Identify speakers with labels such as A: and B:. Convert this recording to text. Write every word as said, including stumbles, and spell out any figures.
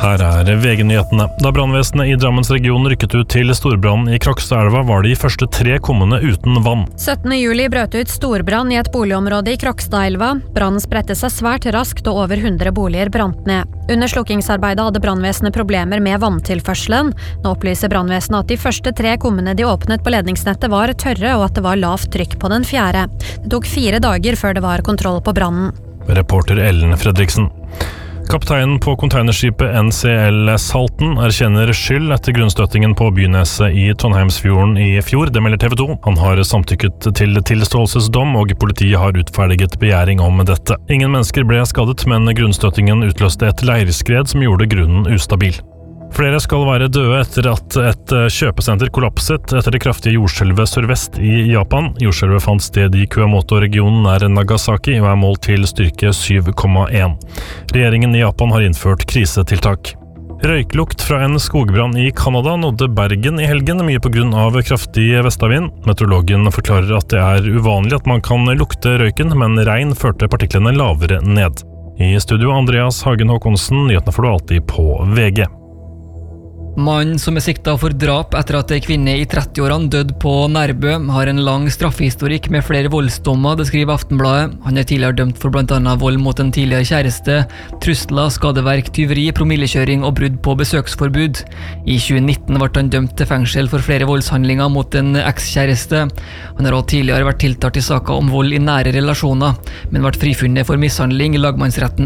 A: Her er V G-nyhetene. Da brannvesenet i Drammens region rykket ut til storbrannen i Krokstadelva, var de første tre kommunene uten vann.
B: syttende juli brøt ut storbrann i et boligområde i Krokstadelva. Brannen spredte seg svært raskt, og over hundre boliger brant ned. Under slukkingsarbeidet hadde brannvesenet problemer med vanntilførselen. Nå opplyser brannvesenet at de første tre kummene de åpnet på ledningsnettet var tørre, og at det var lavt trykk på den fjerde. Det tok fire dager før det var kontroll på brannen.
A: Reporter Ellen Fredriksen. Kapteinen på containerskipet N C L Salten erkjenner skyld etter grunnstøttingen på Byneset i Trondheimsfjorden i fjor, det melder T V to. Han har samtykket til tilståelsesdom, og politiet har utferdiget begjæring om dette. Ingen mennesker ble skadet, men grunnstøttingen utløste et leirskred som gjorde grunnen ustabil. Flere skal være døde etter at et kjøpesenter kollapset etter det kraftige jordskjelvet sørvest i Japan. Jordskjelvet fant sted i Kumamoto-regionen nær Nagasaki og er målt til styrke syv komma en. Regjeringen i Japan har innført krisetiltak. Røyklukt fra en skogbrann i Canada nådde Bergen i helgen, mye på grunn av kraftig vestavind. Meteorologen forklarer at det er uvanlig at man kan lukte røyken, men regn førte partiklene lavere ned. I studio Andreas Hagen Håkonsen, nyhetene får du alltid på V G.
C: Mannen som er siktet for drap etter at en kvinne i trettiårene døde på Nærbø, har en lang straffehistorikk med flere voldsdommer, det skriver Aftenbladet. Han er tidligere dømt for blant annet vold mot en tidligere kjæreste, trusler, skadeverk, tyveri, promillekjøring og brudd på besøksforbud. I tjue nitten ble han dømt til fengsel for flere voldshandlinger mot en ekskjæreste. Han har også tidligere vært tiltalt i saker om vold i nære relasjoner, men ble frifunnet for mishandling i lagmannsretten